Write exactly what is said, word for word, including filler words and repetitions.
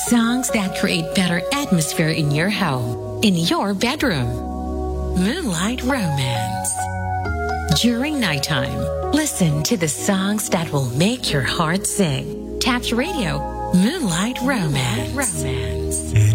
Songs that create better atmosphere in your home, in your bedroom. Moonlight Romance. During nighttime, listen to the songs that will make your heart sing. Taps Radio, Moonlight Romance. Romance. It